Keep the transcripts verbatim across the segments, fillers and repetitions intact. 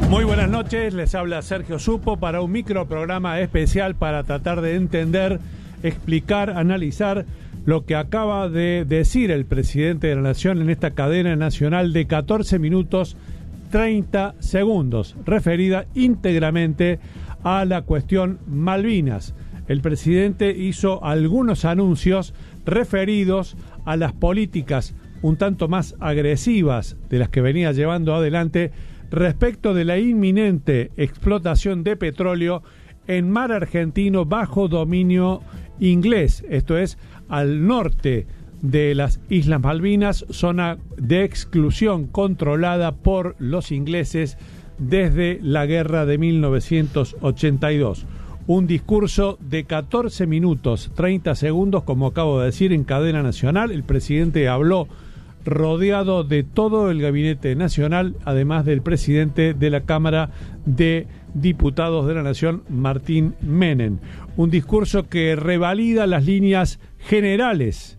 Muy buenas noches, les habla Sergio Supo para un microprograma especial para tratar de entender, explicar, analizar lo que acaba de decir el presidente de la Nación en esta cadena nacional de catorce minutos treinta segundos, referida íntegramente a la cuestión Malvinas. El presidente hizo algunos anuncios referidos a las políticas un tanto más agresivas de las que venía llevando adelante respecto de la inminente explotación de petróleo en mar argentino bajo dominio inglés, esto es, al norte de las Islas Malvinas, zona de exclusión controlada por los ingleses desde la guerra de mil novecientos ochenta y dos. Un discurso de catorce minutos treinta segundos, como acabo de decir, en cadena nacional. El presidente habló rodeado de todo el gabinete nacional, además del presidente de la Cámara de Diputados de la Nación, Martín Menem. Un discurso que revalida las líneas generales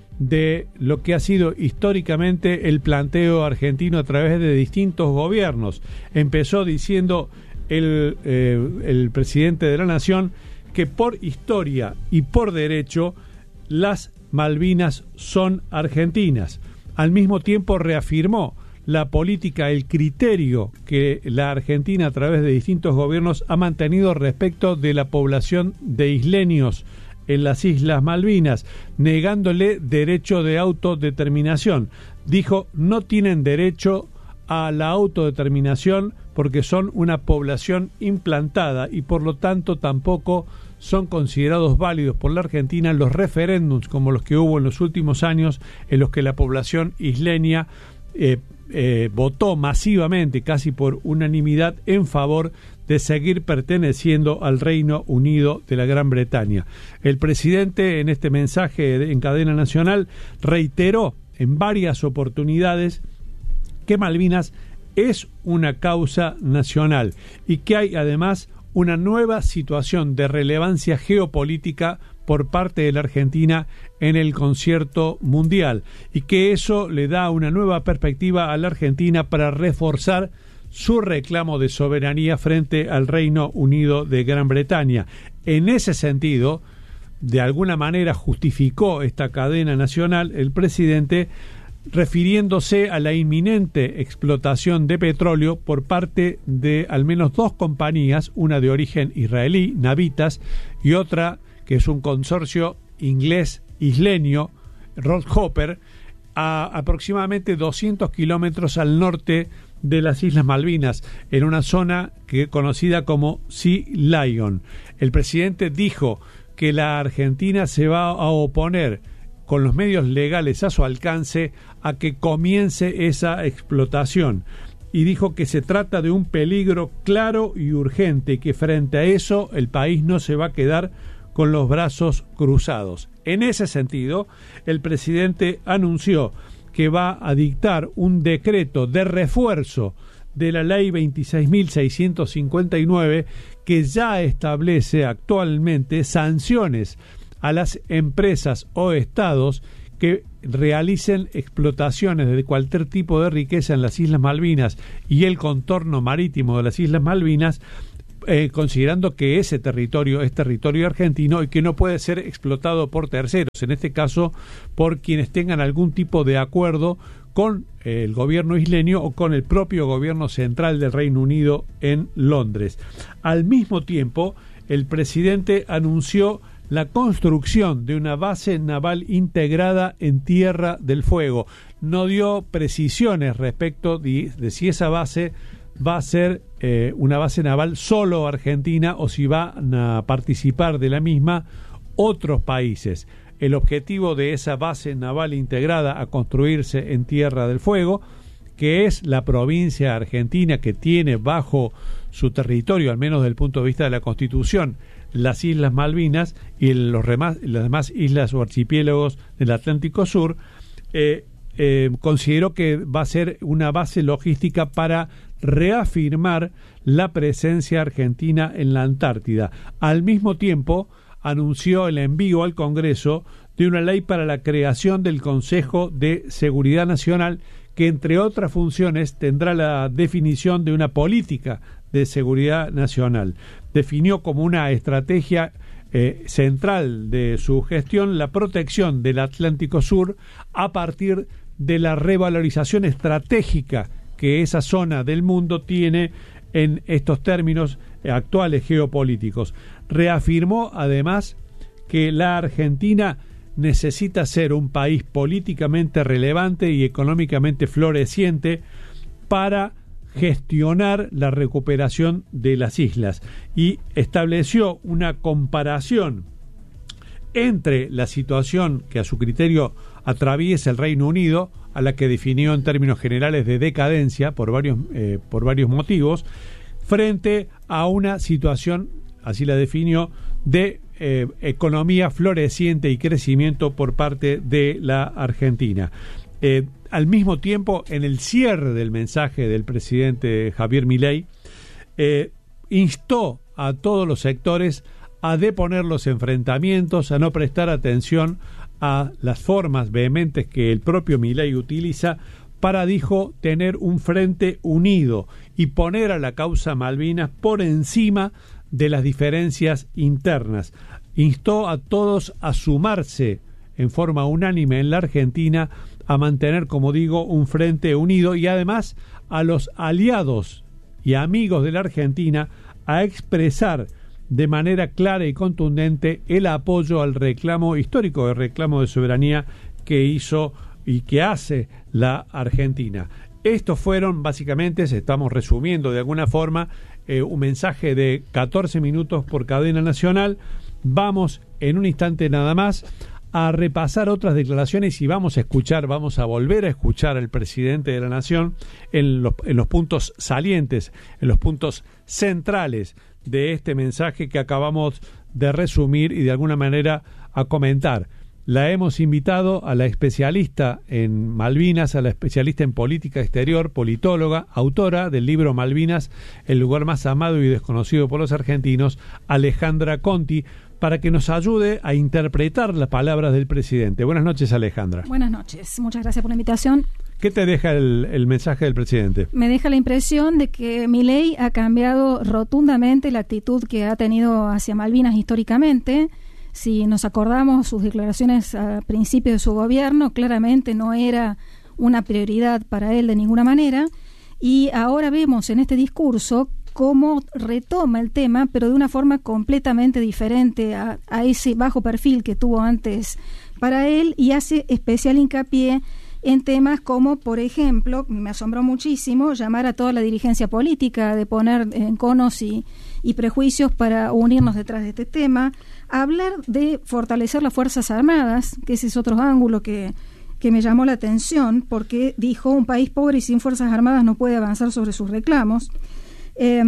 de lo que ha sido históricamente el planteo argentino a través de distintos gobiernos. Empezó diciendo el, eh, el presidente de la Nación que por historia y por derecho las Malvinas son argentinas. Al mismo tiempo reafirmó la política, el criterio que la Argentina a través de distintos gobiernos ha mantenido respecto de la población de isleños en las Islas Malvinas, negándole derecho de autodeterminación. Dijo, no tienen derecho a la autodeterminación porque son una población implantada y por lo tanto tampoco son considerados válidos por la Argentina los referéndums como los que hubo en los últimos años, en los que la población isleña eh, eh, votó masivamente, casi por unanimidad, en favor de seguir perteneciendo al Reino Unido de la Gran Bretaña. El presidente, en este mensaje en cadena nacional, reiteró en varias oportunidades que Malvinas es una causa nacional y que hay además una nueva situación de relevancia geopolítica por parte de la Argentina en el concierto mundial y que eso le da una nueva perspectiva a la Argentina para reforzar su reclamo de soberanía frente al Reino Unido de Gran Bretaña. En ese sentido, de alguna manera justificó esta cadena nacional el presidente refiriéndose a la inminente explotación de petróleo por parte de al menos dos compañías, una de origen israelí, Navitas, y otra que es un consorcio inglés isleño, Rockhopper, a aproximadamente doscientos kilómetros al norte de las Islas Malvinas, en una zona que conocida como Sea Lion. El presidente dijo que la Argentina se va a oponer con los medios legales a su alcance a que comience esa explotación y dijo que se trata de un peligro claro y urgente y que frente a eso el país no se va a quedar con los brazos cruzados. En ese sentido, el presidente anunció que va a dictar un decreto de refuerzo de la ley veintiséis mil seiscientos cincuenta y nueve que ya establece actualmente sanciones a las empresas o estados que realicen explotaciones de cualquier tipo de riqueza en las Islas Malvinas y el contorno marítimo de las Islas Malvinas, eh, considerando que ese territorio es territorio argentino y que no puede ser explotado por terceros, en este caso por quienes tengan algún tipo de acuerdo con eh, el gobierno isleño o con el propio gobierno central del Reino Unido en Londres. Al mismo tiempo, el presidente anunció la construcción de una base naval integrada en Tierra del Fuego. No dio precisiones respecto de, de si esa base va a ser eh, una base naval solo argentina o si van a participar de la misma otros países. El objetivo de esa base naval integrada a construirse en Tierra del Fuego, que es la provincia argentina que tiene bajo su territorio, al menos desde el punto de vista de la Constitución, las Islas Malvinas y los demás, las demás islas o archipiélagos del Atlántico Sur, eh, eh, considero que va a ser una base logística para reafirmar la presencia argentina en la Antártida. Al mismo tiempo, anunció el envío al Congreso de una ley para la creación del Consejo de Seguridad Nacional que entre otras funciones tendrá la definición de una política de seguridad nacional. Definió como una estrategia eh, central de su gestión la protección del Atlántico Sur a partir de la revalorización estratégica que esa zona del mundo tiene en estos términos actuales geopolíticos. Reafirmó además que la Argentina necesita ser un país políticamente relevante y económicamente floreciente para gestionar la recuperación de las islas, y estableció una comparación entre la situación que a su criterio atraviesa el Reino Unido, a la que definió en términos generales de decadencia por varios, eh, por varios motivos, frente a una situación, así la definió, de eh, economía floreciente y crecimiento por parte de la Argentina. Eh, al mismo tiempo, en el cierre del mensaje del presidente Javier Milei, eh, instó a todos los sectores a deponer los enfrentamientos, a no prestar atención a las formas vehementes que el propio Milei utiliza para, dijo, tener un frente unido y poner a la causa Malvinas por encima de las diferencias internas. Instó a todos a sumarse en forma unánime en la Argentina a mantener, como digo, un frente unido, y además a los aliados y amigos de la Argentina a expresar de manera clara y contundente el apoyo al reclamo histórico, el reclamo de soberanía que hizo y que hace la Argentina. Estos fueron, básicamente, estamos resumiendo de alguna forma, eh, un mensaje de catorce minutos por cadena nacional. Vamos en un instante nada más a repasar otras declaraciones y vamos a escuchar, vamos a volver a escuchar al presidente de la Nación en los, en los puntos salientes, en los puntos centrales de este mensaje que acabamos de resumir y de alguna manera a comentar. La hemos invitado a la especialista en Malvinas, a la especialista en política exterior, politóloga, autora del libro Malvinas, el lugar más amado y desconocido por los argentinos, Alejandra Conti, para que nos ayude a interpretar las palabras del presidente. Buenas noches, Alejandra. Buenas noches, muchas gracias por la invitación. ¿Qué te deja el, el mensaje del presidente? Me deja la impresión de que Milei ha cambiado rotundamente la actitud que ha tenido hacia Malvinas históricamente. Si nos acordamos sus declaraciones a principio de su gobierno, claramente no era una prioridad para él de ninguna manera, y ahora vemos en este discurso cómo retoma el tema, pero de una forma completamente diferente a, a ese bajo perfil que tuvo antes para él, y hace especial hincapié en temas como, por ejemplo, me asombró muchísimo llamar a toda la dirigencia política de poner en conos y, y prejuicios para unirnos detrás de este tema, hablar de fortalecer las Fuerzas Armadas, que ese es otro ángulo que, que me llamó la atención, porque dijo, un país pobre y sin Fuerzas Armadas no puede avanzar sobre sus reclamos. Eh,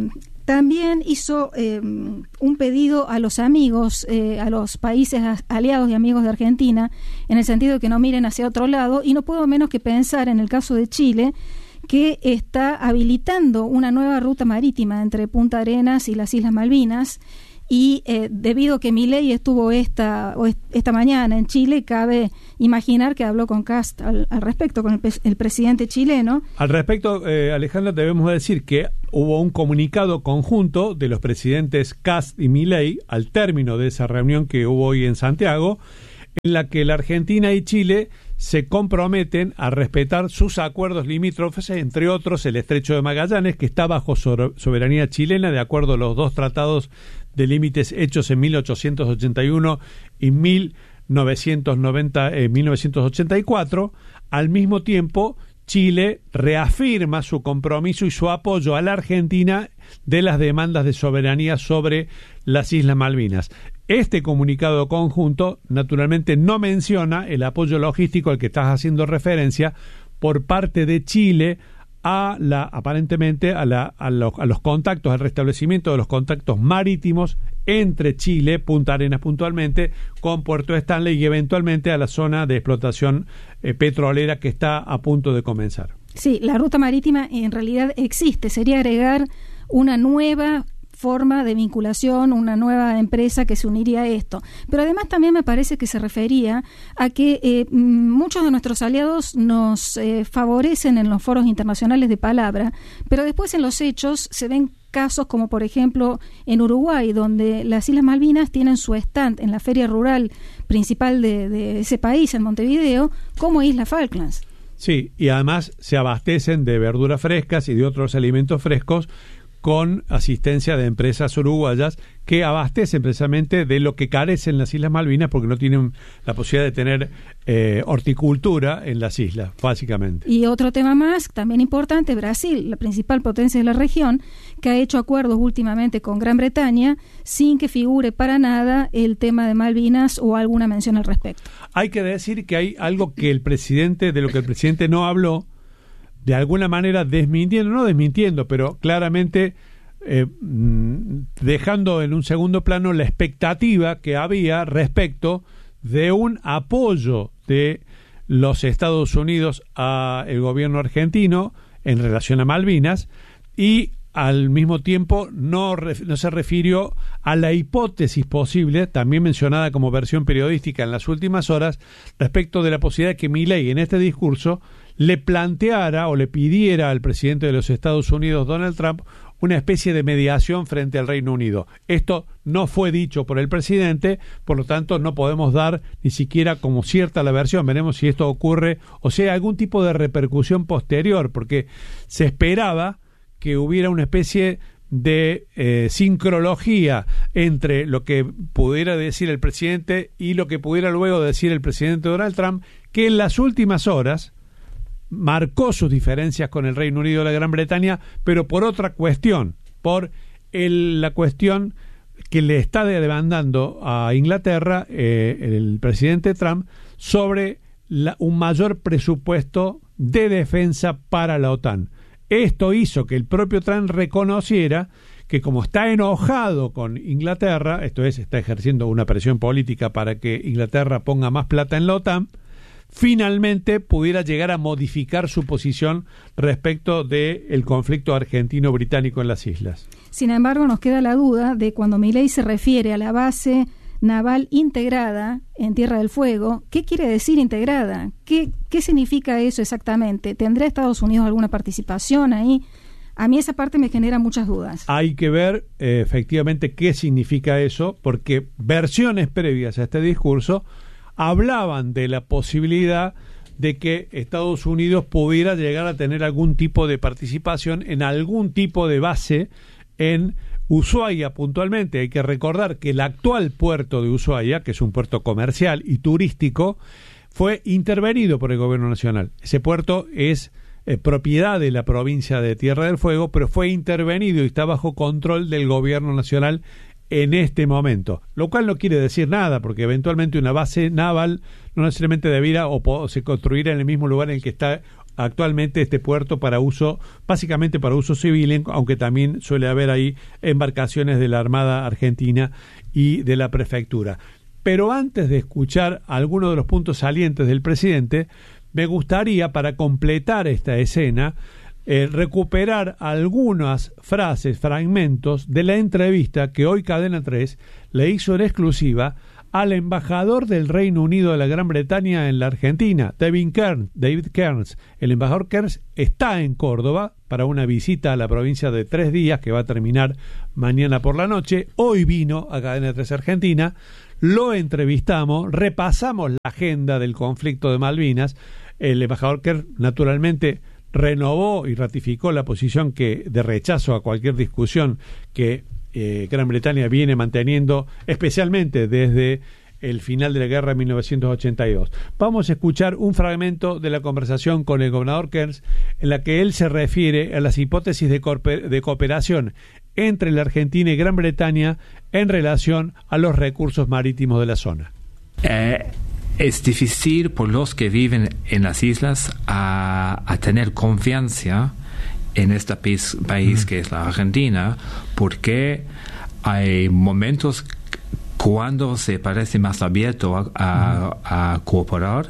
también hizo eh, un pedido a los amigos, eh, a los países aliados y amigos de Argentina, en el sentido de que no miren hacia otro lado, y no puedo menos que pensar en el caso de Chile, que está habilitando una nueva ruta marítima entre Punta Arenas y las Islas Malvinas, y eh, debido a que Milei estuvo esta, esta mañana en Chile, cabe imaginar que habló con Kast al, al respecto, con el, el presidente chileno. Al respecto, eh, Alejandra, debemos decir que hubo un comunicado conjunto de los presidentes Kast y Milei al término de esa reunión que hubo hoy en Santiago, en la que la Argentina y Chile se comprometen a respetar sus acuerdos limítrofes, entre otros el Estrecho de Magallanes, que está bajo soberanía chilena de acuerdo a los dos tratados de límites hechos en mil ochocientos ochenta y uno y mil novecientos noventa, eh, mil novecientos ochenta y cuatro. Al mismo tiempo, Chile reafirma su compromiso y su apoyo a la Argentina de las demandas de soberanía sobre las Islas Malvinas. Este comunicado conjunto, naturalmente, no menciona el apoyo logístico al que estás haciendo referencia por parte de Chile a la, aparentemente, a, la, a, los, a los contactos, al restablecimiento de los contactos marítimos entre Chile, Punta Arenas puntualmente, con Puerto Stanley y eventualmente a la zona de explotación eh, petrolera que está a punto de comenzar. Sí, la ruta marítima en realidad existe, sería agregar una nueva forma de vinculación, una nueva empresa que se uniría a esto. Pero además también me parece que se refería a que eh, muchos de nuestros aliados nos eh, favorecen en los foros internacionales de palabra, pero después en los hechos se ven casos como por ejemplo en Uruguay, donde las Islas Malvinas tienen su stand en la feria rural principal de, de ese país, en Montevideo, como Isla Falklands. Sí, y además se abastecen de verduras frescas y de otros alimentos frescos con asistencia de empresas uruguayas que abastecen precisamente de lo que carecen las Islas Malvinas porque no tienen la posibilidad de tener eh, horticultura en las islas, básicamente. Y otro tema más, también importante, Brasil, la principal potencia de la región, que ha hecho acuerdos últimamente con Gran Bretaña sin que figure para nada el tema de Malvinas o alguna mención al respecto. Hay que decir que hay algo que el presidente, de lo que el presidente no habló, de alguna manera desmintiendo, no desmintiendo, pero claramente eh, dejando en un segundo plano la expectativa que había respecto de un apoyo de los Estados Unidos al gobierno argentino en relación a Malvinas, y al mismo tiempo no, no se refirió a la hipótesis posible, también mencionada como versión periodística en las últimas horas, respecto de la posibilidad de que Milei en este discurso le planteara o le pidiera al presidente de los Estados Unidos, Donald Trump, una especie de mediación frente al Reino Unido. Esto no fue dicho por el presidente, por lo tanto no podemos dar ni siquiera como cierta la versión. Veremos si esto ocurre o sea algún tipo de repercusión posterior, porque se esperaba que hubiera una especie de eh, sincrología entre lo que pudiera decir el presidente y lo que pudiera luego decir el presidente Donald Trump, que en las últimas horas marcó sus diferencias con el Reino Unido de la Gran Bretaña, pero por otra cuestión, por el, la cuestión que le está demandando a Inglaterra eh, el presidente Trump sobre la, un mayor presupuesto de defensa para la OTAN. Esto hizo que el propio Trump reconociera que como está enojado con Inglaterra, esto es, está ejerciendo una presión política para que Inglaterra ponga más plata en la OTAN, finalmente pudiera llegar a modificar su posición respecto del conflicto argentino-británico en las islas. Sin embargo, nos queda la duda de cuando Milei se refiere a la base naval integrada en Tierra del Fuego, ¿qué quiere decir integrada? ¿Qué, qué significa eso exactamente? ¿Tendrá Estados Unidos alguna participación ahí? A mí esa parte me genera muchas dudas. Hay que ver eh, efectivamente qué significa eso, porque versiones previas a este discurso hablaban de la posibilidad de que Estados Unidos pudiera llegar a tener algún tipo de participación en algún tipo de base en Ushuaia puntualmente. Hay que recordar que el actual puerto de Ushuaia, que es un puerto comercial y turístico, fue intervenido por el gobierno nacional. Ese puerto es eh, propiedad de la provincia de Tierra del Fuego, pero fue intervenido y está bajo control del gobierno nacional en este momento, lo cual no quiere decir nada, porque eventualmente una base naval no necesariamente debiera o, o se construirá en el mismo lugar en el que está actualmente este puerto para uso, básicamente para uso civil, aunque también suele haber ahí embarcaciones de la Armada Argentina y de la Prefectura. Pero antes de escuchar algunos de los puntos salientes del presidente, me gustaría, para completar esta escena, Eh, recuperar algunas frases, fragmentos de la entrevista que hoy Cadena tres le hizo en exclusiva al embajador del Reino Unido de la Gran Bretaña en la Argentina, David Kearns. David Kearns. El embajador Kearns está en Córdoba para una visita a la provincia de tres días que va a terminar mañana por la noche. Hoy vino a Cadena tres Argentina, lo entrevistamos, repasamos la agenda del conflicto de Malvinas. El embajador Kearns, naturalmente, renovó y ratificó la posición que de rechazo a cualquier discusión que eh, Gran Bretaña viene manteniendo, especialmente desde el final de la guerra de mil novecientos ochenta y dos. Vamos a escuchar un fragmento de la conversación con el gobernador Kearns, en la que él se refiere a las hipótesis de, corpe- de cooperación entre la Argentina y Gran Bretaña en relación a los recursos marítimos de la zona. Eh... Es difícil por los que viven en las islas a, a tener confianza en este país, país mm. que es la Argentina, porque hay momentos cuando se parece más abierto a, a, mm. a cooperar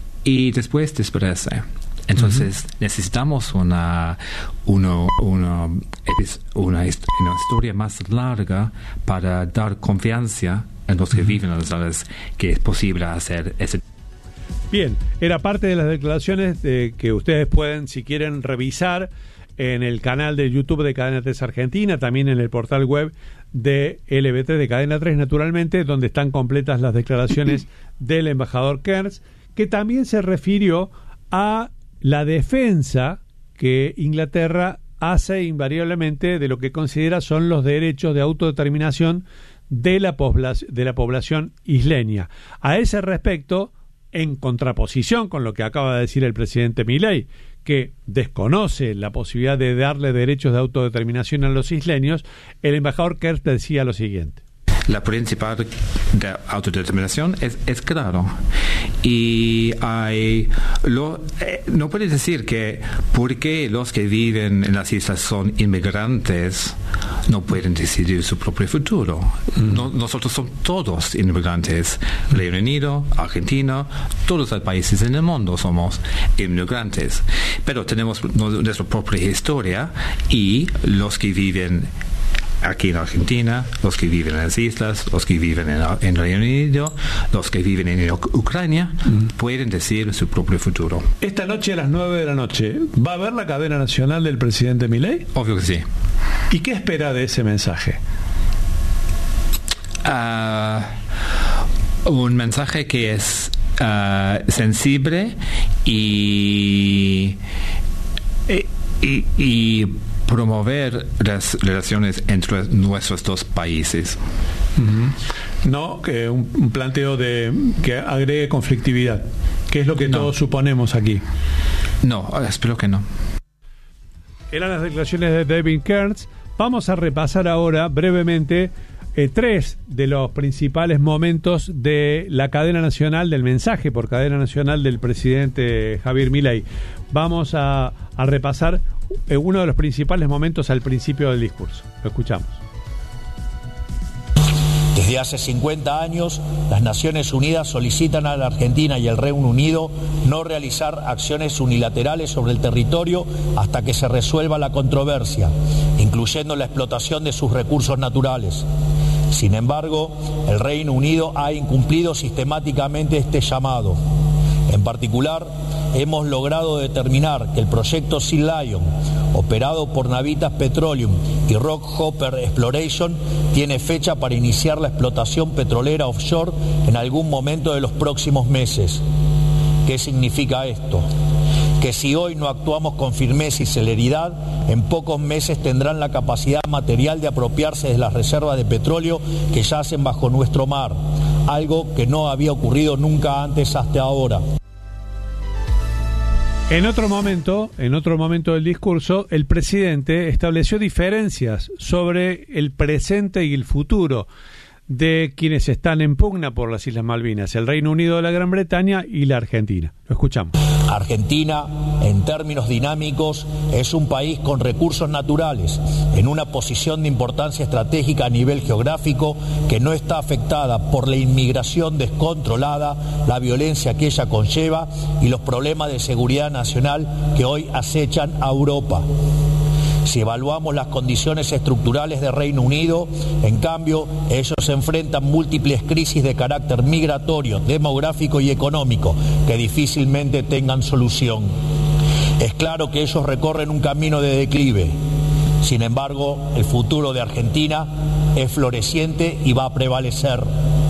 y después desaparece. Entonces mm-hmm. necesitamos una, uno, uno una, una historia más larga para dar confianza en los que viven en las islas que es posible hacer ese. Bien, era parte de las declaraciones de que ustedes pueden, si quieren, revisar en el canal de YouTube de Cadena tres Argentina, también en el portal web de L B tres de Cadena tres, naturalmente, donde están completas las declaraciones del embajador Kearns, que también se refirió a la defensa que Inglaterra hace invariablemente de lo que considera son los derechos de autodeterminación de la, poblac- de la población isleña. A ese respecto, en contraposición con lo que acaba de decir el presidente Milei, que desconoce la posibilidad de darle derechos de autodeterminación a los isleños, el embajador Kearns decía lo siguiente. La principal de autodeterminación es, es claro. Y hay lo, eh, no puede decir que porque los que viven en las islas son inmigrantes no pueden decidir su propio futuro. Mm. No, nosotros somos todos inmigrantes. Reino Unido, Argentina, todos los países en el mundo somos inmigrantes. Pero tenemos nuestra propia historia y los que viven aquí en Argentina, los que viven en las islas, los que viven en, en Reino Unido, los que viven en Ucrania, mm. pueden decidir su propio futuro. Esta noche a las nueve de la noche, ¿va a haber la cadena nacional del presidente Milei? Obvio que sí. ¿Y qué espera de ese mensaje? Uh, un mensaje que es uh, sensible y, y, y promover las relaciones entre nuestros dos países. Uh-huh. No, que un, un planteo de que agregue conflictividad, que es lo que no. todos suponemos aquí. No, espero que no. Eran las declaraciones de David Kearns. Vamos a repasar ahora brevemente eh, tres de los principales momentos de la cadena nacional, del mensaje por cadena nacional del presidente Javier Milei. Vamos a, a repasar uno de los principales momentos al principio del discurso. Lo escuchamos. Desde hace cincuenta años, las Naciones Unidas solicitan a la Argentina y al Reino Unido no realizar acciones unilaterales sobre el territorio hasta que se resuelva la controversia, incluyendo la explotación de sus recursos naturales. Sin embargo, el Reino Unido ha incumplido sistemáticamente este llamado. En particular, hemos logrado determinar que el proyecto Sea Lion, operado por Navitas Petroleum y Rockhopper Exploration, tiene fecha para iniciar la explotación petrolera offshore en algún momento de los próximos meses. ¿Qué significa esto? Que si hoy no actuamos con firmeza y celeridad, en pocos meses tendrán la capacidad material de apropiarse de las reservas de petróleo que yacen bajo nuestro mar, algo que no había ocurrido nunca antes hasta ahora. En otro momento, en otro momento del discurso, el presidente estableció diferencias sobre el presente y el futuro de quienes están en pugna por las Islas Malvinas, el Reino Unido de la Gran Bretaña y la Argentina. Lo escuchamos. Argentina, en términos dinámicos, es un país con recursos naturales, en una posición de importancia estratégica a nivel geográfico que no está afectada por la inmigración descontrolada, la violencia que ella conlleva y los problemas de seguridad nacional que hoy acechan a Europa. Si evaluamos las condiciones estructurales del Reino Unido, en cambio, ellos enfrentan múltiples crisis de carácter migratorio, demográfico y económico que difícilmente tengan solución. Es claro que ellos recorren un camino de declive. Sin embargo, el futuro de Argentina es floreciente y va a prevalecer.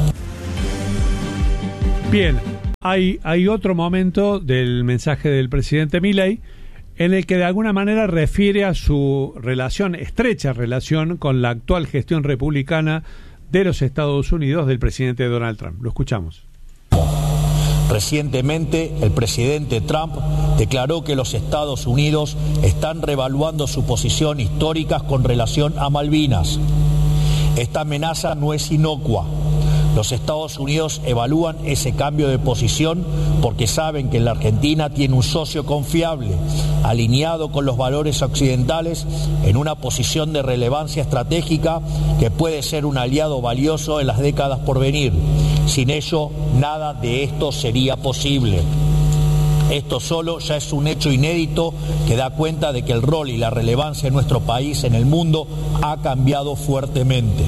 Bien, hay, hay otro momento del mensaje del presidente Milei en el que de alguna manera refiere a su relación, estrecha relación con la actual gestión republicana de los Estados Unidos del presidente Donald Trump. Lo escuchamos. Recientemente, el presidente Trump declaró que los Estados Unidos están reevaluando su posición histórica con relación a Malvinas. Esta amenaza no es inocua. Los Estados Unidos evalúan ese cambio de posición porque saben que la Argentina tiene un socio confiable, alineado con los valores occidentales, en una posición de relevancia estratégica que puede ser un aliado valioso en las décadas por venir. Sin ello, nada de esto sería posible. Esto solo ya es un hecho inédito que da cuenta de que el rol y la relevancia de nuestro país en el mundo ha cambiado fuertemente.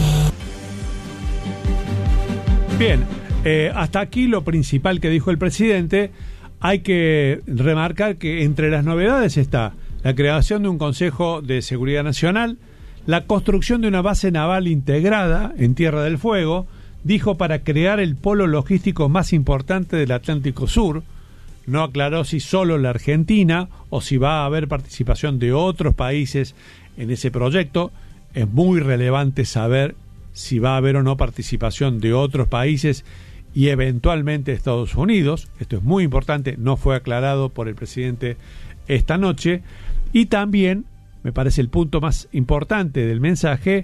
Bien, eh, hasta aquí lo principal que dijo el presidente. Hay que remarcar que entre las novedades está la creación de un Consejo de Seguridad Nacional, la construcción de una base naval integrada en Tierra del Fuego, dijo para crear el polo logístico más importante del Atlántico Sur. No aclaró si solo la Argentina o si va a haber participación de otros países en ese proyecto. Es muy relevante saber si va a haber o no participación de otros países y eventualmente Estados Unidos. Esto es muy importante, no fue aclarado por el presidente esta noche. Y también, me parece el punto más importante del mensaje,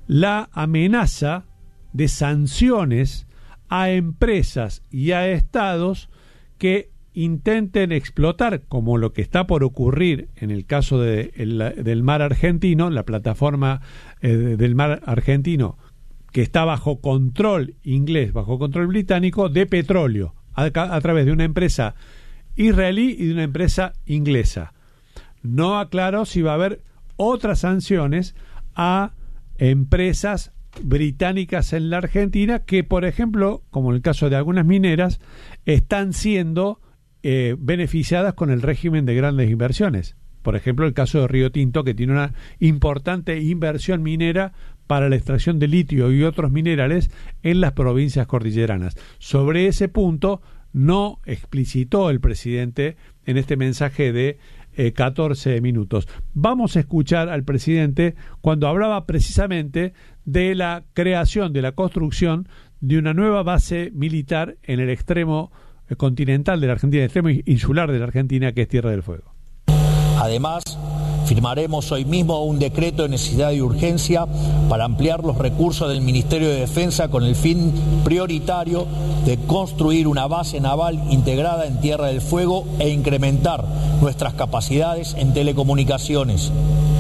la amenaza de sanciones a empresas y a estados que intenten explotar, como lo que está por ocurrir en el caso de, el, del mar argentino, la plataforma eh, del mar argentino, que está bajo control inglés, bajo control británico, de petróleo, a, a través de una empresa israelí y de una empresa inglesa. No aclaró si va a haber otras sanciones a empresas británicas en la Argentina que, por ejemplo, como en el caso de algunas mineras, están siendo eh, beneficiadas con el régimen de grandes inversiones. Por ejemplo, el caso de Río Tinto, que tiene una importante inversión minera para la extracción de litio y otros minerales en las provincias cordilleranas. Sobre ese punto no explicitó el presidente en este mensaje de eh, catorce minutos. Vamos a escuchar al presidente cuando hablaba precisamente de la creación, de la construcción de una nueva base militar en el extremo continental de la Argentina, el extremo insular de la Argentina, que es Tierra del Fuego. Además, firmaremos hoy mismo un decreto de necesidad y urgencia para ampliar los recursos del Ministerio de Defensa con el fin prioritario de construir una base naval integrada en Tierra del Fuego e incrementar nuestras capacidades en telecomunicaciones.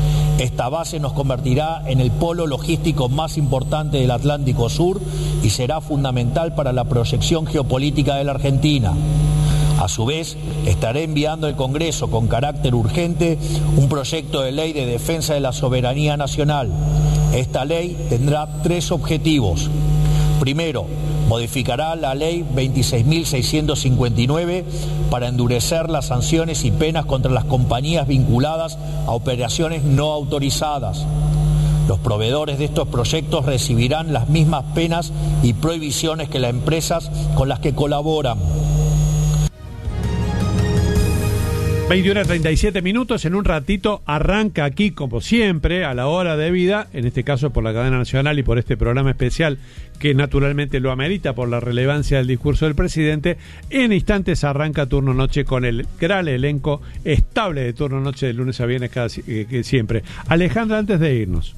Esta base nos convertirá en el polo logístico más importante del Atlántico Sur y será fundamental para la proyección geopolítica de la Argentina. A su vez, estaré enviando al Congreso con carácter urgente un proyecto de ley de defensa de la soberanía nacional. Esta ley tendrá tres objetivos. Primero, modificará la ley veintiséis mil seiscientos cincuenta y nueve para endurecer las sanciones y penas contra las compañías vinculadas a operaciones no autorizadas. Los proveedores de estos proyectos recibirán las mismas penas y prohibiciones que las empresas con las que colaboran. veintiuna treinta y siete minutos, en un ratito arranca aquí, como siempre, a la hora de vida, en este caso por la cadena nacional y por este programa especial que naturalmente lo amerita por la relevancia del discurso del presidente. En instantes arranca Turno Noche con el gran elenco estable de Turno Noche de lunes a viernes cada, eh, siempre. Alejandra, antes de irnos,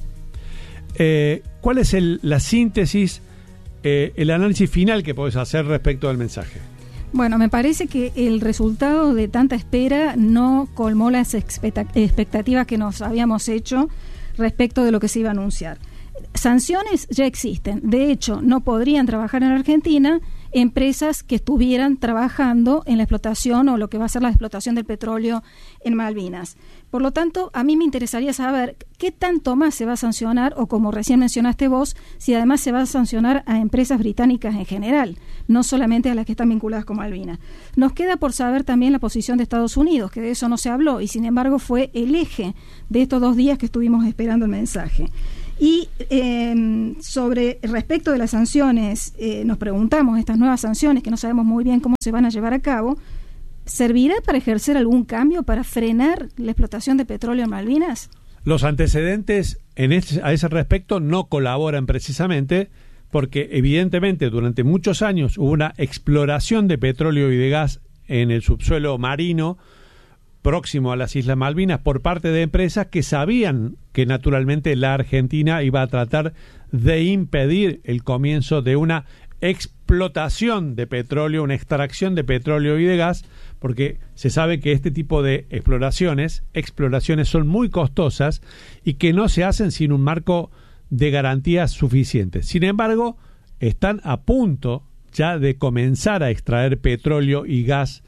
eh, ¿cuál es el, la síntesis, eh, el análisis final que podés hacer respecto al mensaje? Bueno, me parece que el resultado de tanta espera no colmó las expectativas que nos habíamos hecho respecto de lo que se iba a anunciar. Sanciones ya existen. De hecho, no podrían trabajar en Argentina empresas que estuvieran trabajando en la explotación o lo que va a ser la explotación del petróleo en Malvinas. Por lo tanto, a mí me interesaría saber qué tanto más se va a sancionar, o como recién mencionaste vos, si además se va a sancionar a empresas británicas en general, no solamente a las que están vinculadas con Malvinas. Nos queda por saber también la posición de Estados Unidos, que de eso no se habló, y sin embargo fue el eje de estos dos días que estuvimos esperando el mensaje. Y eh, sobre respecto de las sanciones, eh, nos preguntamos, estas nuevas sanciones que no sabemos muy bien cómo se van a llevar a cabo, ¿servirá para ejercer algún cambio para frenar la explotación de petróleo en Malvinas? Los antecedentes en ese, a ese respecto no colaboran precisamente porque evidentemente durante muchos años hubo una exploración de petróleo y de gas en el subsuelo marino próximo a las Islas Malvinas por parte de empresas que sabían que naturalmente la Argentina iba a tratar de impedir el comienzo de una explotación de petróleo, una extracción de petróleo y de gas, porque se sabe que este tipo de exploraciones, exploraciones son muy costosas y que no se hacen sin un marco de garantías suficientes. Sin embargo, están a punto ya de comenzar a extraer petróleo y gas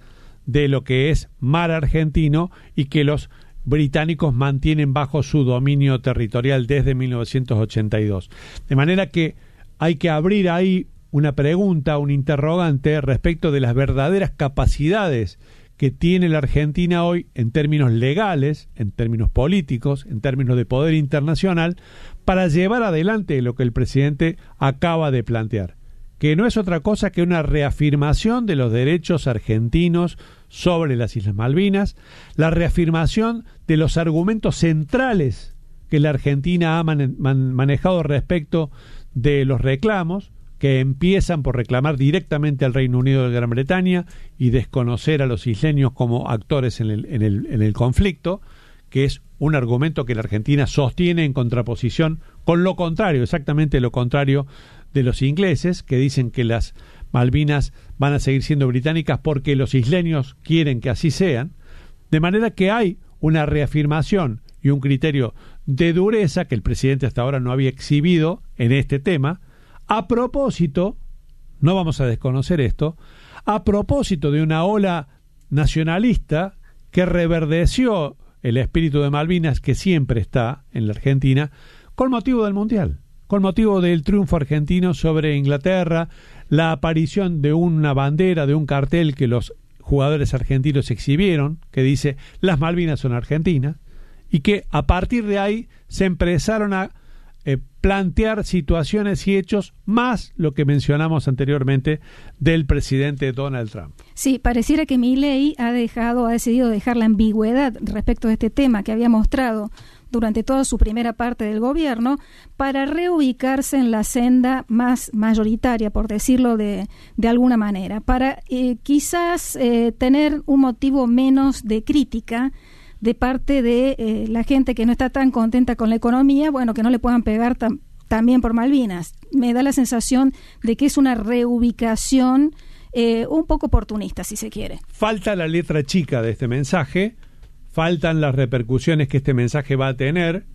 de lo que es mar argentino y que los británicos mantienen bajo su dominio territorial desde mil novecientos ochenta y dos. De manera que hay que abrir ahí una pregunta, un interrogante respecto de las verdaderas capacidades que tiene la Argentina hoy en términos legales, en términos políticos, en términos de poder internacional, para llevar adelante lo que el presidente acaba de plantear, que no es otra cosa que una reafirmación de los derechos argentinos sobre las Islas Malvinas, la reafirmación de los argumentos centrales que la Argentina ha man- man- manejado respecto de los reclamos, que empiezan por reclamar directamente al Reino Unido de Gran Bretaña y desconocer a los isleños como actores en el, en el, en el conflicto, que es un argumento que la Argentina sostiene en contraposición con lo contrario, exactamente lo contrario de los ingleses, que dicen que las Malvinas van a seguir siendo británicas porque los isleños quieren que así sean, de manera que hay una reafirmación y un criterio de dureza que el presidente hasta ahora no había exhibido en este tema, a propósito, no vamos a desconocer esto, a propósito de una ola nacionalista que reverdeció el espíritu de Malvinas que siempre está en la Argentina con motivo del Mundial, con motivo del triunfo argentino sobre Inglaterra, la aparición de una bandera, de un cartel que los jugadores argentinos exhibieron, que dice las Malvinas son argentinas, y que a partir de ahí se empezaron a Eh, plantear situaciones y hechos más lo que mencionamos anteriormente del presidente Donald Trump. Sí, pareciera que Milei ha dejado, ha decidido dejar la ambigüedad respecto de este tema que había mostrado durante toda su primera parte del gobierno para reubicarse en la senda más mayoritaria, por decirlo de, de alguna manera, para eh, quizás eh, tener un motivo menos de crítica de parte de eh, la gente que no está tan contenta con la economía, bueno, que no le puedan pegar tam- también por Malvinas. Me da la sensación de que es una reubicación eh, un poco oportunista, si se quiere. Falta la letra chica de este mensaje, faltan las repercusiones que este mensaje va a tener,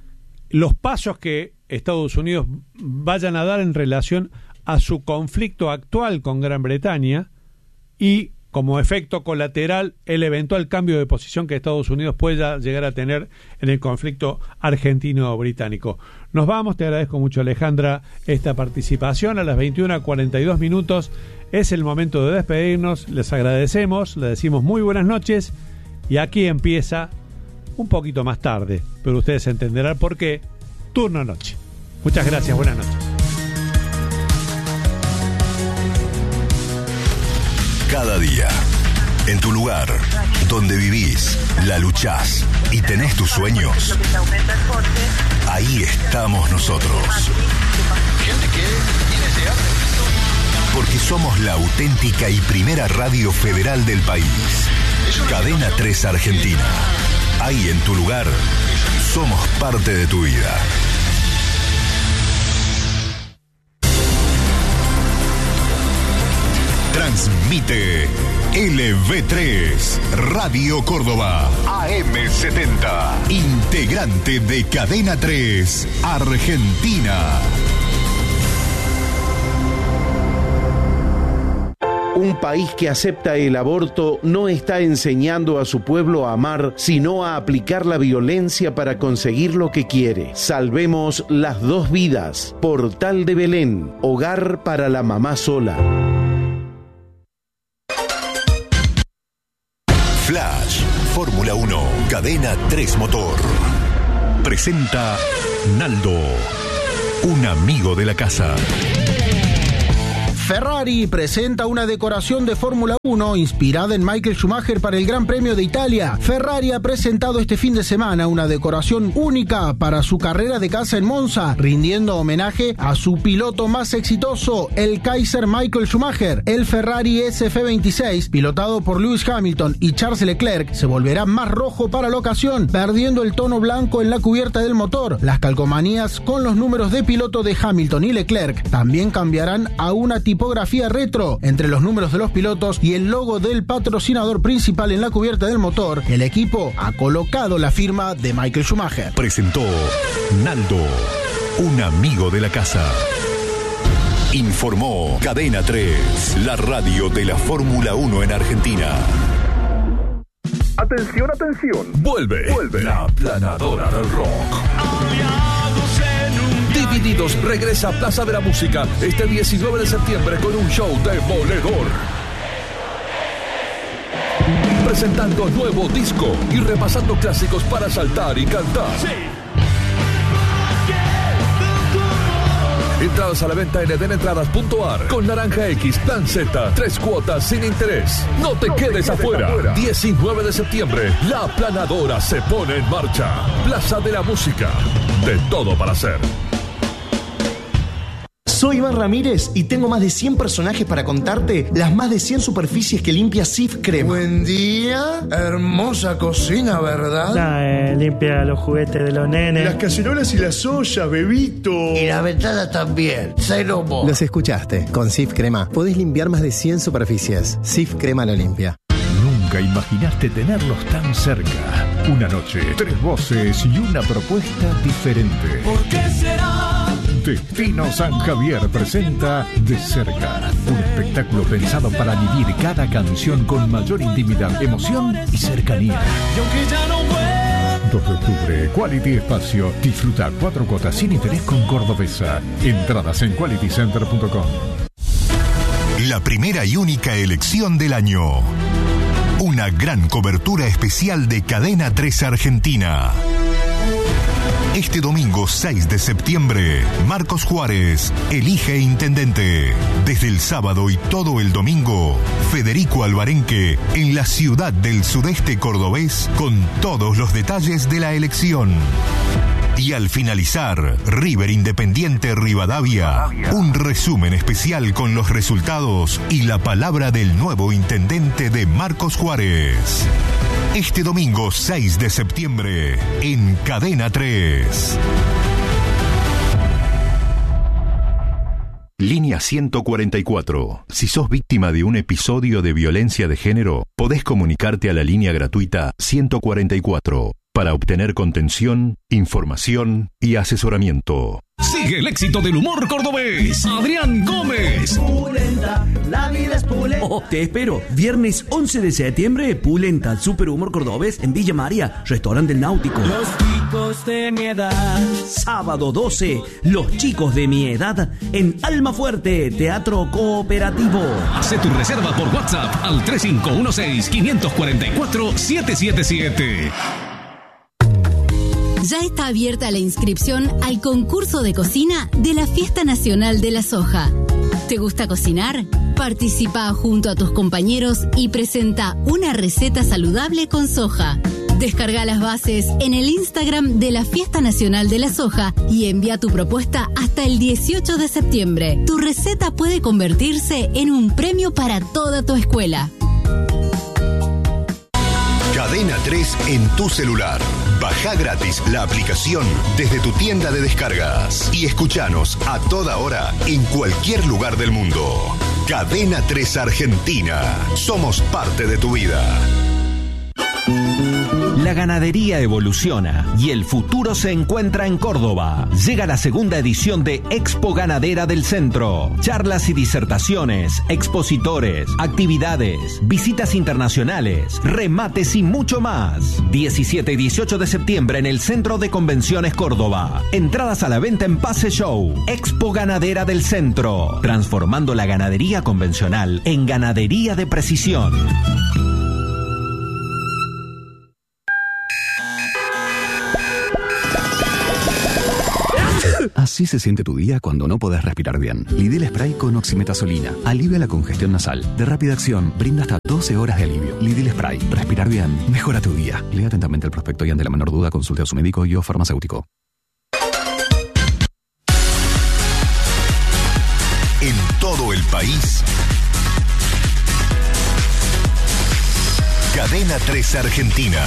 los pasos que Estados Unidos vayan a dar en relación a su conflicto actual con Gran Bretaña y, como efecto colateral, el eventual cambio de posición que Estados Unidos pueda llegar a tener en el conflicto argentino-británico. Nos vamos, te agradezco mucho, Alejandra, esta participación. A las veintiuna cuarenta y dos minutos es el momento de despedirnos, les agradecemos, les decimos muy buenas noches y aquí empieza un poquito más tarde, pero ustedes entenderán por qué, turno noche. Muchas gracias, buenas noches. Cada día, en tu lugar, donde vivís, la luchás y tenés tus sueños, ahí estamos nosotros. Porque somos la auténtica y primera radio federal del país. Cadena tres Argentina. Ahí en tu lugar, somos parte de tu vida. Transmite L V tres, Radio Córdoba, A M setenta, integrante de Cadena tres, Argentina. Un país que acepta el aborto no está enseñando a su pueblo a amar, sino a aplicar la violencia para conseguir lo que quiere. Salvemos las dos vidas. Portal de Belén, hogar para la mamá sola. Flash, Fórmula uno, Cadena tres Motor. Presenta Naldo, un amigo de la casa. Ferrari presenta una decoración de Fórmula uno inspirada en Michael Schumacher para el Gran Premio de Italia. Ferrari ha presentado este fin de semana una decoración única para su carrera de casa en Monza, rindiendo homenaje a su piloto más exitoso, el Kaiser Michael Schumacher. El Ferrari S F veintiséis, pilotado por Lewis Hamilton y Charles Leclerc, se volverá más rojo para la ocasión, perdiendo el tono blanco en la cubierta del motor. Las calcomanías con los números de piloto de Hamilton y Leclerc también cambiarán a una tipografía retro entre los números de los pilotos y el logo del patrocinador principal en la cubierta del motor. El equipo ha colocado la firma de Michael Schumacher. Presentó Naldo, un amigo de la casa. Informó Cadena tres, la radio de la Fórmula uno en Argentina. Atención, atención. Vuelve, Vuelve. La Planadora del Rock. Divididos regresa a Plaza de la Música este diecinueve de septiembre con un show demoledor. Presentando nuevo disco y repasando clásicos para saltar y cantar. Sí. Entradas a la venta en eden entradas punto a r con Naranja X, Plan Z, tres cuotas sin interés. No te, no quedes, te quedes afuera. afuera. diecinueve de septiembre, La Planadora se pone en marcha. Plaza de la Música. De todo para hacer. Soy Iván Ramírez y tengo más de cien personajes para contarte las más de cien superficies que limpia Cif Crema. Buen día, hermosa cocina, ¿verdad? Nah, eh, limpia los juguetes de los nenes. Las cacerolas y las ollas, bebito. Y la ventana también, Ceromo. Los escuchaste, con Cif Crema podés limpiar más de cien superficies. Cif Crema lo limpia. Nunca imaginaste tenerlos tan cerca. Una noche, tres voces y una propuesta diferente. ¿Por qué será? Destino San Javier presenta De Cerca, un espectáculo pensado para vivir cada canción con mayor intimidad, emoción y cercanía. dos de octubre, Quality Espacio. Disfruta cuatro cuotas sin interés con Cordobesa. Entradas en quality center punto com. La primera y única elección del año. Una gran cobertura especial de Cadena tres Argentina. Este domingo seis de septiembre, Marcos Juárez elige intendente. Desde el sábado y todo el domingo, Federico Albarenque en la ciudad del sudeste cordobés con todos los detalles de la elección. Y al finalizar, River Independiente Rivadavia, un resumen especial con los resultados y la palabra del nuevo intendente de Marcos Juárez. Este domingo seis de septiembre, en Cadena tres. Línea ciento cuarenta y cuatro. Si sos víctima de un episodio de violencia de género, podés comunicarte a la línea gratuita ciento cuarenta y cuatro para obtener contención, información y asesoramiento. Sigue el éxito del humor cordobés. Adrián Gómez. Pulenta, la vida es pulenta. Oh, te espero. Viernes once de septiembre, Pulenta, super humor cordobés en Villa María, restaurante del Náutico. Los chicos de mi edad. Sábado doce, Los chicos de mi edad en Almafuerte, Teatro Cooperativo. Hace tu reserva por WhatsApp al tres cinco uno seis, cinco cuatro cuatro, siete siete siete. Ya está abierta la inscripción al concurso de cocina de la Fiesta Nacional de la Soja. ¿Te gusta cocinar? Participa junto a tus compañeros y presenta una receta saludable con soja. Descarga las bases en el Instagram de la Fiesta Nacional de la Soja y envía tu propuesta hasta el dieciocho de septiembre. Tu receta puede convertirse en un premio para toda tu escuela. Cadena tres en tu celular. Baja gratis la aplicación desde tu tienda de descargas y escuchanos a toda hora en cualquier lugar del mundo. Cadena tres Argentina. Somos parte de tu vida. La ganadería evoluciona y el futuro se encuentra en Córdoba. Llega la segunda edición de Expo Ganadera del Centro. Charlas y disertaciones, expositores, actividades, visitas internacionales, remates y mucho más. diecisiete y dieciocho de septiembre en el Centro de Convenciones Córdoba. Entradas a la venta en Pase Show. Expo Ganadera del Centro. Transformando la ganadería convencional en ganadería de precisión. Así se siente tu día cuando no podés respirar bien. Lidl Spray con oximetazolina. Alivia la congestión nasal. De rápida acción, brinda hasta doce horas de alivio. Lidl Spray. Respirar bien. Mejora tu día. Lea atentamente el prospecto y ante la menor duda consulte a su médico y o farmacéutico. En todo el país, Cadena tres Argentina.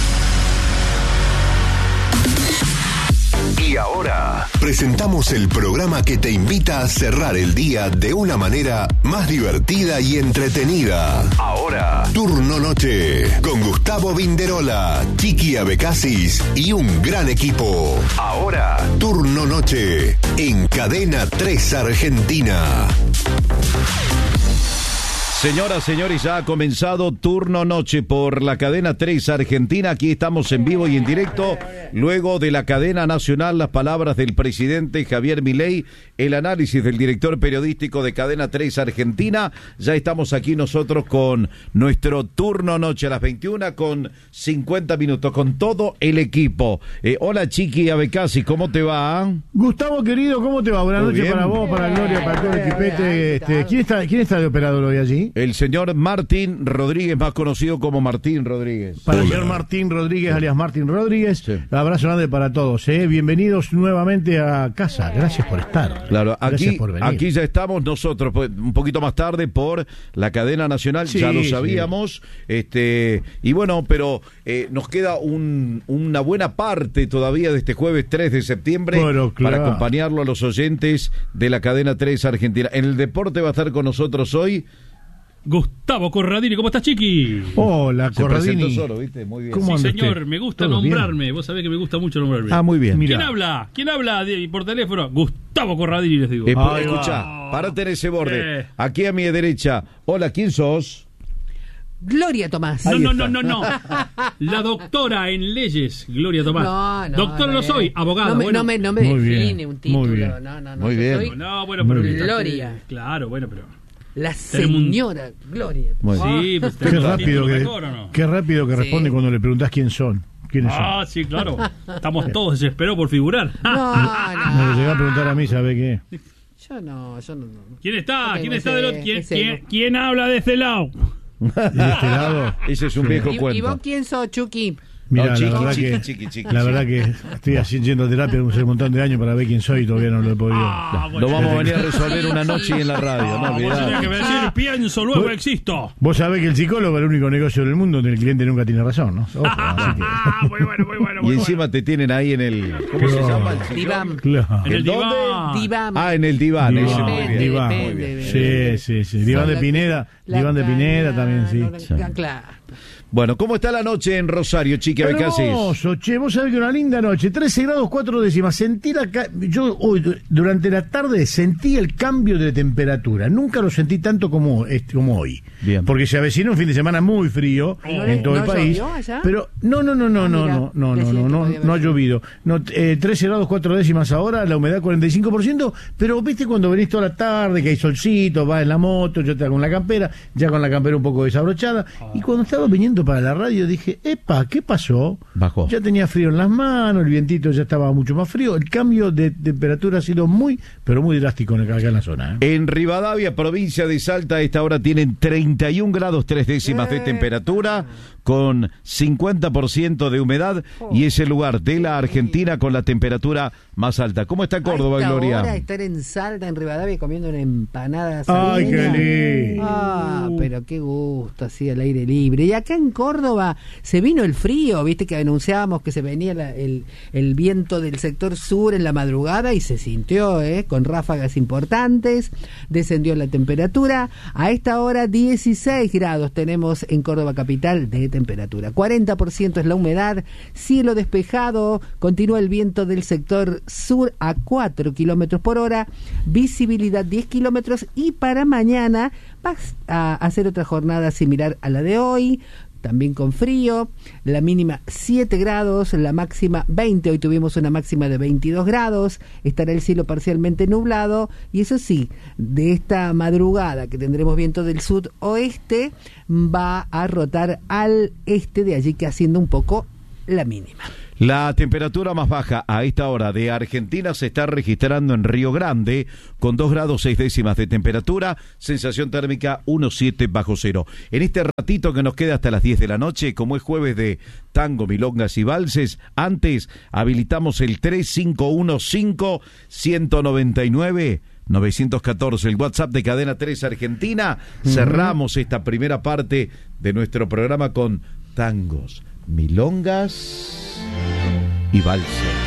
Y ahora presentamos el programa que te invita a cerrar el día de una manera más divertida y entretenida. Ahora, Turno Noche, con Gustavo Vinderola, Chiqui Abecasis y un gran equipo. Ahora, Turno Noche, en Cadena tres Argentina. Señoras, señores, ya ha comenzado Turno Noche por la cadena tres Argentina. Aquí estamos en vivo y en directo. Luego de la cadena nacional, las palabras del presidente Javier Milei, el análisis del director periodístico de cadena tres Argentina. Ya estamos aquí nosotros con nuestro Turno Noche a las veintiuna con cincuenta minutos, con todo el equipo. Eh, hola, Chiqui Abecasi, ¿cómo te va? Gustavo, querido, ¿cómo te va? Buenas noches bien? Para vos, para Gloria, para todo el equipete. Este, ¿quién está, ¿Quién está de operador hoy allí? El señor Martín Rodríguez, más conocido como Martín Rodríguez. Para Hola. El señor Martín Rodríguez, alias Martín Rodríguez, sí. Abrazo grande para todos, ¿eh? Bienvenidos nuevamente a casa, gracias por estar. Claro, aquí, por venir. aquí ya estamos nosotros, pues, un poquito más tarde por la cadena nacional, sí, ya lo sabíamos, sí. este y bueno, pero eh, nos queda un, una buena parte todavía de este jueves tres de septiembre pero, claro. para acompañarlo a los oyentes de la cadena tres Argentina. En el deporte va a estar con nosotros hoy Gustavo Corradini. ¿Cómo estás, Chiqui? Hola, Se Corradini. Solo, ¿viste? Muy bien. Sí, señor, usted? Me gusta nombrarme. Bien? Vos sabés que me gusta mucho nombrarme. Ah, muy bien. ¿Quién Mirá. habla? ¿Quién habla de, por teléfono? Gustavo Corradini, les digo. Eh, escuchá, párate en ese borde. Eh. Aquí a mi derecha. Hola, ¿quién sos? Gloria Tomás. No, no, no, no, no. La doctora en leyes, Gloria Tomás. No, no. Doctor no, lo soy, abogado. No me, bueno. no me, no me define bien, un título. Muy bien. No, no, no. Muy bien. Soy no, bueno, pero Gloria. Claro, bueno, pero. La señora Gloria. Bueno. Sí, pues qué rápido que, mejor, ¿o no? Qué rápido que sí. responde cuando le preguntás quién son. ¿Quiénes ah, son? sí, claro. Estamos todos desesperados por figurar. No, no. Me lo llegó a preguntar a mí, ¿sabe qué? Yo no, yo no. no. ¿Quién está? Okay, ¿Quién ese, está del otro? ¿Quién, quién, ¿Quién habla de este lado? ¿De este lado? Ese es un viejo ¿Y, cuento. ¿Y vos quién sos, Chucky? Mira, no, chiqui, la verdad, chiqui, que, chiqui, chiqui, la verdad que estoy haciendo terapia hace un montón de años para ver quién soy y todavía no lo he podido. Ah, lo vamos a venir a resolver una noche en la radio, no, vos tenés que decir, pienso, luego ¿Vos, existo. Vos sabés que el psicólogo es el único negocio del mundo donde el cliente nunca tiene razón, ¿no? Ojo, así que... muy bueno, muy bueno. Muy y encima bueno. te tienen ahí en el... ¿Cómo no. se llama? El diván. Claro. En el diván. diván. Ah, en el diván. Diván. Ese, muy bien. diván. Muy bien. Sí, sí, sí. Diván de Pineda. Diván de Pineda también, sí. sí. Claro. Bueno, ¿cómo está la noche en Rosario, Chiqui Abecasi? Hermoso, che, vos sabés que una linda noche, trece grados cuatro décimas, sentí la ca... yo hoy durante la tarde sentí el cambio de temperatura, nunca lo sentí tanto como este, como hoy. Bien. Porque se avecina un fin de semana muy frío oh. en todo ¿No el país, allá? Pero no, no, no, no, ah, no, mira, no, no, no, no, no, no ha llovido. No, eh, trece grados cuatro décimas ahora, la humedad cuarenta y cinco por ciento, pero viste cuando venís toda la tarde que hay solcito, vas en la moto, yo te con la campera, ya con la campera un poco desabrochada, oh. y cuando estaba viniendo para la radio dije, epa, ¿qué pasó? Bajó. Ya tenía frío en las manos, el vientito ya estaba mucho más frío, el cambio de temperatura ha sido muy, pero muy drástico acá en la zona. ¿eh? En Rivadavia, provincia de Salta, a esta hora tienen treinta y un grados tres décimas de temperatura, con cincuenta por ciento de humedad, y es el lugar de la Argentina con la temperatura más alta. ¿Cómo está Córdoba, Gloria? Ahora estar en Salta, en Rivadavia, comiendo una empanada salina. ¡Ay, qué lindo! Ah, pero qué gusto, así al aire libre. Y acá en Córdoba se vino el frío, viste que anunciábamos que se venía la, el, el viento del sector sur en la madrugada y se sintió, ¿eh? Con ráfagas importantes, descendió la temperatura. A esta hora dieciséis grados tenemos en Córdoba capital de temperatura. cuarenta por ciento es la humedad, cielo despejado, continúa el viento del sector sur a cuatro kilómetros por hora, visibilidad diez kilómetros, y para mañana vas a hacer otra jornada similar a la de hoy, también con frío, la mínima siete grados, la máxima veinte, hoy tuvimos una máxima de veintidós grados, estará el cielo parcialmente nublado, y eso sí, de esta madrugada que tendremos viento del sudoeste, va a rotar al este, de allí que haciendo un poco la mínima. La temperatura más baja a esta hora de Argentina se está registrando en Río Grande, con dos grados seis décimas de temperatura, sensación térmica uno coma siete bajo cero. En este ratito que nos queda hasta las diez de la noche, como es jueves de tango, milongas y valses, antes habilitamos el tres cinco uno cinco, uno nueve nueve, nueve uno cuatro, el WhatsApp de Cadena tres Argentina. Uh-huh. Cerramos esta primera parte de nuestro programa con tangos, milongas y valses.